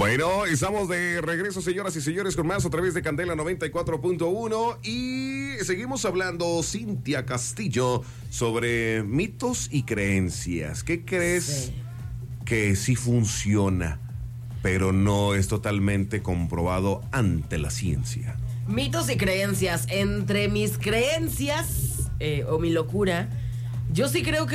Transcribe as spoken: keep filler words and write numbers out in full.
Bueno, estamos de regreso, señoras y señores, con más a través de Candela noventa y cuatro punto uno y seguimos hablando, Cintia Castillo, sobre mitos y creencias. ¿Qué crees sí. que sí funciona, pero no es totalmente comprobado ante la ciencia? Mitos y creencias. Entre mis creencias eh, o mi locura, yo sí creo que